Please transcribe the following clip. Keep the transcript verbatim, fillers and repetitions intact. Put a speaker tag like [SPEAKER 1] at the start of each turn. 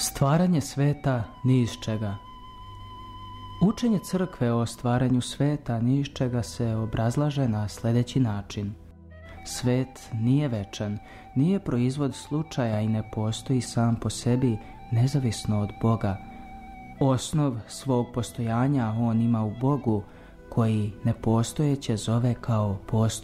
[SPEAKER 1] Stvaranje sveta ni iz čega. Učenje crkve o stvaranju sveta ni iz čega se obrazlaže na sljedeći način. Svet nije večan, nije proizvod slučaja i ne postoji sam po sebi nezavisno od Boga. Osnov svog postojanja on ima u Bogu, koji nepostojeće zove kao postojeće.